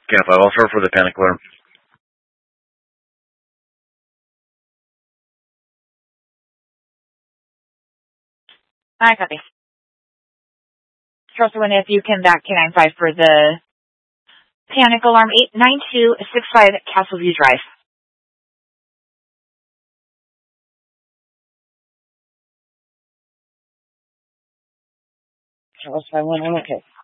Cat 5, I'll start for the panic alarm. I copy. Charles 1, if you can back K95 for the panic alarm 89265 Castleview Drive. Charles 5-1, I'm okay.